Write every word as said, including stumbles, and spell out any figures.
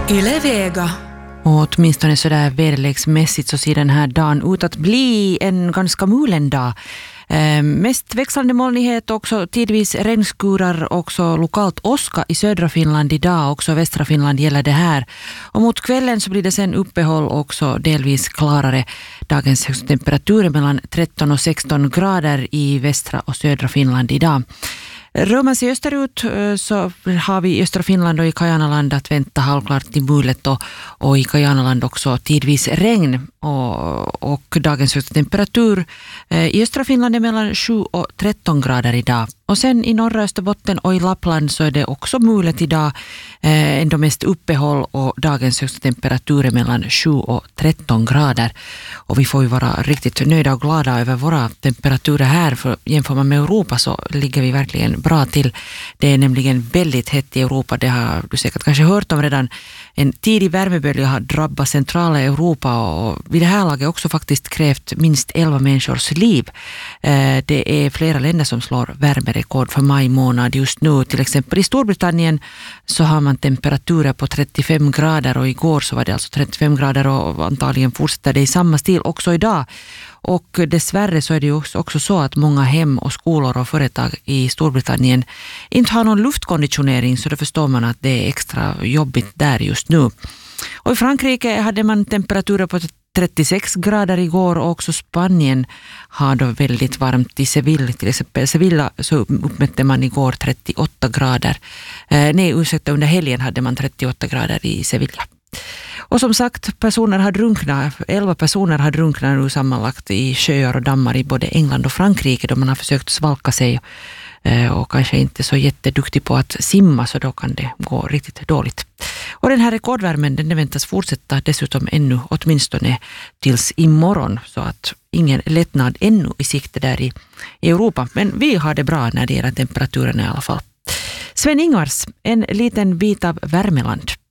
Yle Vega. Och åtminstone så där väderleksmässigt så ser den här dagen ut att bli en ganska mulen dag. Eh, mest växlande molnighet, också tidvis regnskurar, också lokalt åska i södra Finland idag, också västra Finland gäller det här. Och mot kvällen så blir det sen uppehåll, också delvis klarare. Dagens högsta temperatur är mellan tretton och sexton grader i västra och södra Finland idag. Rör man sig österut så har vi i östra Finland och i Kajanaland att vänta halvklart till mulet och, och i Kajanaland också tidvis regn och, och dagens högsta temperatur i östra Finland är mellan sju och tretton grader idag. Och sen i norra Österbotten och i Lappland så är det också mulet idag, eh, ändå mest uppehåll och dagens högsta temperatur är mellan sju och tretton grader. Och vi får ju vara riktigt nöjda och glada över våra temperaturer här, för jämför man med Europa så ligger vi verkligen bra till. Det är nämligen väldigt hett i Europa, det har du säkert kanske hört om redan. En tidig värmebölja har drabbat centrala Europa och vid det här laget också faktiskt krävt minst elva människors liv. Eh, det är flera länder som slår värmerekord för maj månad just nu. Till exempel i Storbritannien så har man temperaturer på trettiofem grader och igår så var det alltså trettiofem grader och antagligen fortsätter det i samma stil också idag. Och dessvärre så är det ju också så att många hem och skolor och företag i Storbritannien inte har någon luftkonditionering, så då förstår man att det är extra jobbigt där just nu. Och i Frankrike hade man temperaturer på trettiosex grader igår och också Spanien har då väldigt varmt i Sevilla. Till exempel Sevilla så uppmätte man igår trettioåtta grader. Eh, nej, ursäkta, under helgen hade man trettioåtta grader i Sevilla. Och som sagt, personer har drunknat, elva personer har drunknat nu sammanlagt i sjöar och dammar i både England och Frankrike då man har försökt svalka sig och kanske inte så jätteduktig på att simma, så då kan det gå riktigt dåligt. Och den här rekordvärmen den väntas fortsätta dessutom ännu åtminstone tills imorgon, så att ingen lättnad ännu i sikte där i Europa. Men vi har det bra när det gäller temperaturen i alla fall. Sven Ingvars, en liten bit av Värmeland.